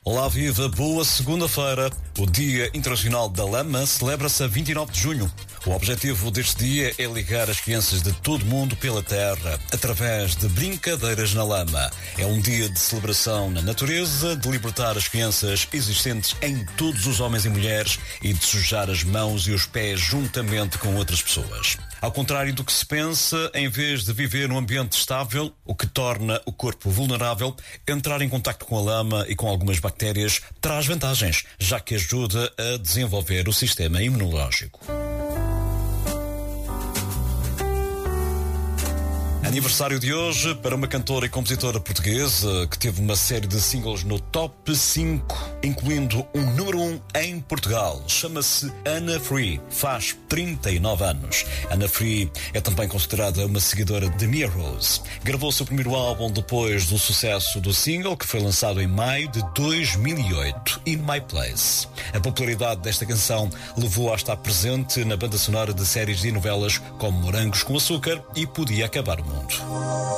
Olá, viva! Boa segunda-feira! O Dia Internacional da Lama celebra-se a 29 de junho. O objetivo deste dia é ligar as crianças de todo o mundo pela terra, através de brincadeiras na lama. É um dia de celebração na natureza, de libertar as crianças existentes em todos os homens e mulheres e de sujar as mãos e os pés juntamente com outras pessoas. Ao contrário do que se pensa, em vez de viver num ambiente estável, o que torna o corpo vulnerável, entrar em contacto com a lama e com algumas bactérias traz vantagens, já que ajuda a desenvolver o sistema imunológico. Aniversário de hoje para uma cantora e compositora portuguesa que teve uma série de singles no Top 5, incluindo um número 1 em Portugal. Chama-se Ana Free, faz 39 anos. Ana Free é também considerada uma seguidora de Mia Rose. Gravou o seu primeiro álbum depois do sucesso do single, que foi lançado em maio de 2008, In My Place. A popularidade desta canção levou-a a estar presente na banda sonora de séries e novelas como Morangos com Açúcar e Podia Acabar o Mundo.